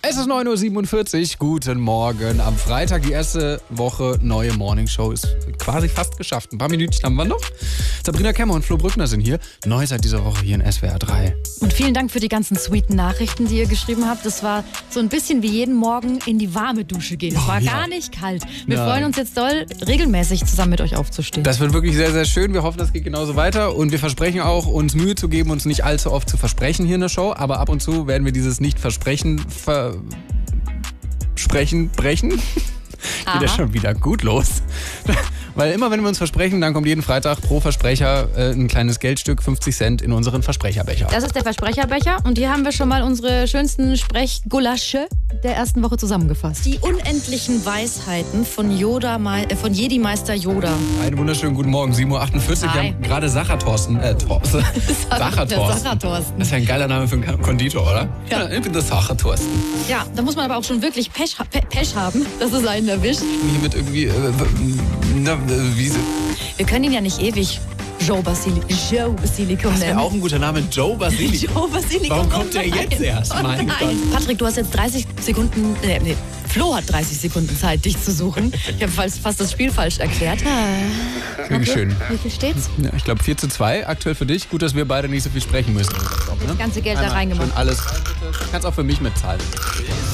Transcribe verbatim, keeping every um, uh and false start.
Es ist neun Uhr siebenundvierzig, guten Morgen. Am Freitag die erste Woche neue Morningshow ist quasi fast geschafft. Ein paar Minütchen haben wir noch. Sabrina Kemmer und Flo Brückner sind hier. Neu seit dieser Woche hier in S W R drei. Und vielen Dank für die ganzen sweeten Nachrichten, die ihr geschrieben habt. Das war so ein bisschen wie jeden Morgen in die warme Dusche gehen. Es war oh, ja. gar nicht kalt. Wir Nein. freuen uns jetzt doll, regelmäßig zusammen mit euch aufzustehen. Das wird wirklich sehr, sehr schön. Wir hoffen, das geht genauso weiter. Und wir versprechen auch, uns Mühe zu geben, uns nicht allzu oft zu versprechen hier in der Show. Aber ab und zu werden wir dieses Nicht-Versprechen ver Sprechen, brechen. Geht ja schon wieder gut los. Weil immer, wenn wir uns versprechen, dann kommt jeden Freitag pro Versprecher äh, ein kleines Geldstück, fünfzig Cent, in unseren Versprecherbecher. Das ist der Versprecherbecher und hier haben wir schon mal unsere schönsten Sprechgulasche der ersten Woche zusammengefasst. Die unendlichen Weisheiten von Yoda, äh, von Jedi-Meister Yoda. Einen wunderschönen guten Morgen, sieben Uhr achtundvierzig. Hi. Wir haben gerade Sachertorsten. Äh, Torsten. Sachertorsten. Sachertorsten. Das ist ja ein geiler Name für einen Konditor, oder? Ja. Ich bin der Sachertorsten. Ja, da muss man aber auch schon wirklich Pech, Pe Pech haben, dass es einen erwischt. Hier mit irgendwie, äh, na, wie sie. Wir können ihn ja nicht ewig Joe Basilikum, Joe Basilikum Das wäre nennen. auch ein guter Name, Joe Basilikum. Joe Basilikum. Warum oh kommt der nein. jetzt erst? Oh Mein nein. Gott. Patrick, du hast jetzt dreißig Sekunden, nee, nee, Flo hat dreißig Sekunden Zeit, dich zu suchen. Ich habe fast, fast das Spiel falsch erklärt. Wirklich schön. Wie viel steht's? Ja, ich glaube vier zu zwei aktuell für dich. Gut, dass wir beide nicht so viel sprechen müssen. Das ganze Geld da Einmal reingemacht. schön alles. Du kannst auch für mich mitzahlen.